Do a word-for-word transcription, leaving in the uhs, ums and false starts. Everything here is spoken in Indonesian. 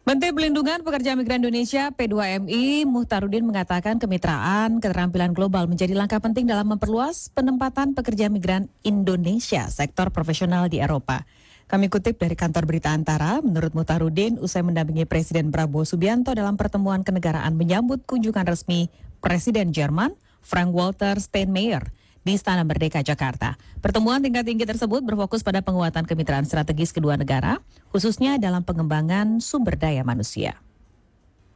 Menteri Pelindungan Pekerja Migran Indonesia P dua M I Muhtarudin mengatakan kemitraan keterampilan global menjadi langkah penting dalam memperluas penempatan pekerja migran Indonesia sektor profesional di Eropa. Kami kutip dari kantor berita Antara, menurut Muhtarudin, usai mendampingi Presiden Prabowo Subianto dalam pertemuan kenegaraan menyambut kunjungan resmi Presiden Jerman Frank-Walter Steinmeier di Istana Merdeka, Jakarta. Pertemuan tingkat tinggi tersebut berfokus pada penguatan kemitraan strategis kedua negara, khususnya dalam pengembangan sumber daya manusia.